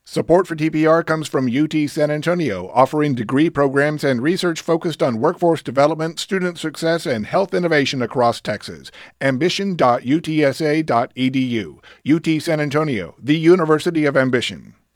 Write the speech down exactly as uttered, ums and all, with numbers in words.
Support for T P R comes from U T San Antonio, offering degree programs and research focused on workforce development, student success, and health innovation across Texas. ambition dot u t s a dot e d u. U T San Antonio, the University of Ambition.